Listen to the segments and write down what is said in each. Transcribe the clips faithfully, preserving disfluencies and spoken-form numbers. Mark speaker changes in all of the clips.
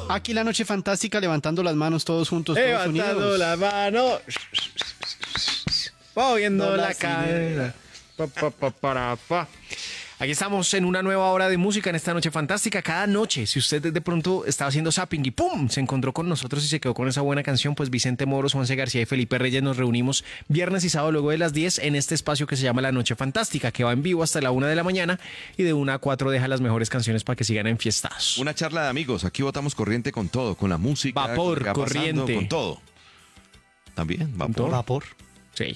Speaker 1: Aquí la noche fantástica, levantando las manos todos juntos, todos
Speaker 2: Levantando
Speaker 1: unidos.
Speaker 2: la mano. Moviendo
Speaker 1: No
Speaker 2: la
Speaker 1: la
Speaker 2: cadera. Pa, pa, pa, para, pa. Aquí estamos en una nueva hora de música en esta noche fantástica. Cada noche, si usted de pronto estaba haciendo zapping y ¡pum! Se encontró con nosotros y se quedó con esa buena canción, pues Vicente Moros, Juanse García y Felipe Reyes nos reunimos viernes y sábado luego de las diez en este espacio que se llama La Noche Fantástica, que va en vivo hasta la una de la mañana y de una a cuatro deja las mejores canciones para que sigan enfiestados.
Speaker 3: Una charla de amigos. Aquí botamos corriente con todo, con la música.
Speaker 2: Vapor,
Speaker 3: con lo que va pasando,
Speaker 2: corriente.
Speaker 3: Con todo. También, vapor.
Speaker 2: todo?
Speaker 1: Vapor.
Speaker 2: Sí.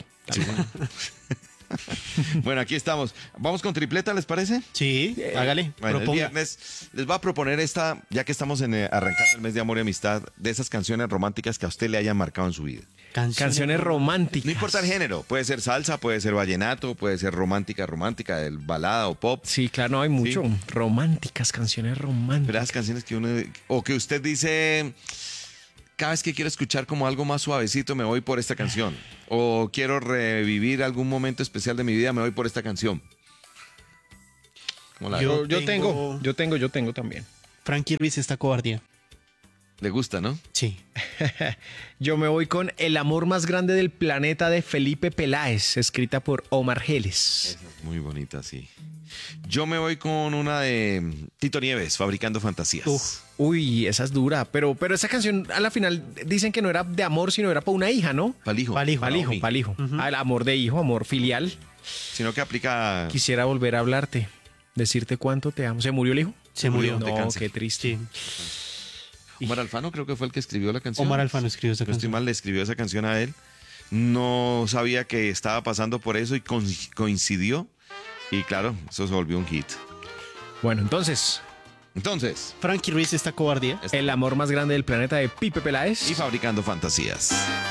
Speaker 3: Bueno, aquí estamos. Vamos con tripleta, ¿les parece?
Speaker 1: Sí, hágale.
Speaker 3: Bueno, el
Speaker 1: proponga.
Speaker 3: viernes les voy a proponer esta, ya que estamos en, eh, arrancando el mes de amor y amistad, de esas canciones románticas que a usted le hayan marcado en su vida.
Speaker 2: Canciones románticas.
Speaker 3: No importa el género, puede ser salsa, puede ser vallenato, puede ser romántica, romántica, del balada o pop.
Speaker 2: Sí, claro, no hay mucho. Románticas, canciones románticas.
Speaker 3: Pero las canciones que uno, o que usted dice, cada vez que quiero escuchar como algo más suavecito, me voy por esta canción. O quiero revivir algún momento especial de mi vida, me voy por esta canción. ¿Cómo la
Speaker 1: Yo-
Speaker 2: Yo, yo
Speaker 1: tengo-
Speaker 2: tengo, yo tengo, yo tengo también.
Speaker 1: Frankie Ruiz, esta cobardía.
Speaker 3: Le gusta, ¿no?
Speaker 1: Sí.
Speaker 2: Yo me voy con El amor más grande del planeta de Felipe Peláez, escrita por Omar Geles.
Speaker 3: Muy bonita, sí. Yo me voy con una de Tito Nieves, Fabricando Fantasías.
Speaker 1: Uf.
Speaker 2: Uy, esa es dura, pero, pero esa canción a la final dicen que no era de amor, sino era para una hija, ¿no?
Speaker 3: Palijo.
Speaker 1: Palijo.
Speaker 2: Para hijo, para hijo. Ah, el amor de hijo, amor filial.
Speaker 3: Sino que aplica...
Speaker 2: Quisiera volver a hablarte, decirte cuánto te amo. ¿Se murió el hijo?
Speaker 1: Se murió.
Speaker 3: de
Speaker 2: No,
Speaker 3: cáncer.
Speaker 2: qué triste.
Speaker 1: Sí.
Speaker 3: Omar Alfano creo que fue el que escribió la canción.
Speaker 1: Omar Alfano escribió esa
Speaker 3: No estoy
Speaker 1: canción.
Speaker 3: mal, le escribió esa canción a él. No sabía que estaba pasando por eso y con- coincidió. Y claro, eso se volvió un hit.
Speaker 2: Bueno, entonces,
Speaker 3: Entonces,
Speaker 1: Frankie Ruiz, esta cobardía.
Speaker 2: El amor más grande del planeta de Pipe Peláez.
Speaker 3: y Fabricando Fantasías.